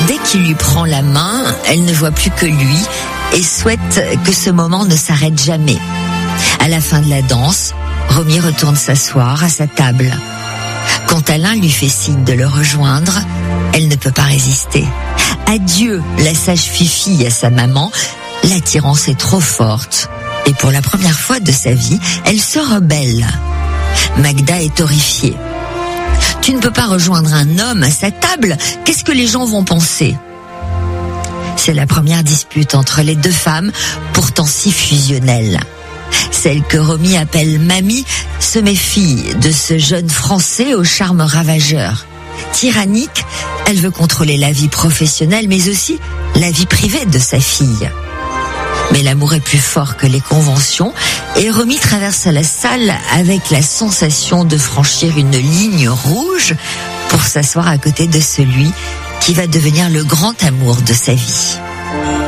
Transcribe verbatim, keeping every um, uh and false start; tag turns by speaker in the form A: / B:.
A: Dès qu'il lui prend la main, elle ne voit plus que lui et souhaite que ce moment ne s'arrête jamais. À la fin de la danse, Romy retourne s'asseoir à sa table. Quand Alain lui fait signe de le rejoindre, elle ne peut pas résister. Adieu, la sage Fifi à sa maman, l'attirance est trop forte. Et pour la première fois de sa vie, elle se rebelle. Magda est horrifiée. Tu ne peux pas rejoindre un homme à sa table. Qu'est-ce que les gens vont penser ? C'est la première dispute entre les deux femmes, pourtant si fusionnelles. Celle que Romy appelle Mamie se méfie de ce jeune Français au charme ravageur. Tyrannique, elle veut contrôler la vie professionnelle, mais aussi la vie privée de sa fille. Mais l'amour est plus fort que les conventions et Romy traverse la salle avec la sensation de franchir une ligne rouge pour s'asseoir à côté de celui qui va devenir le grand amour de sa vie.